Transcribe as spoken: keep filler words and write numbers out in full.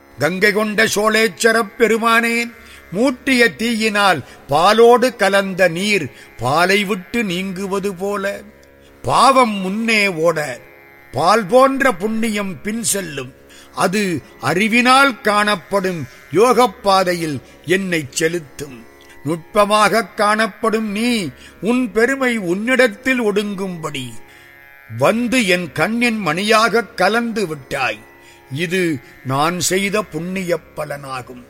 கங்கை கொண்ட சோழேச்சரப் பெருமானேன், மூட்டிய தீயினால் பாலோடு கலந்த நீர் பாலை விட்டு நீங்குவது போல பாவம் முன்னே ஓட பால் போன்ற புண்ணியம் பின் செல்லும். அது அறிவினால் காணப்படும் யோகப்பாதையில் என்னை செலுத்தும். நுட்பமாகக் காணப்படும் நீ உன் பெருமை உன்னிடத்தில் ஒடுங்கும்படி வந்து என் கண்ணின் மணியாகக் கலந்து விட்டாய். இது நான் செய்த புண்ணியப் பலனாகும்.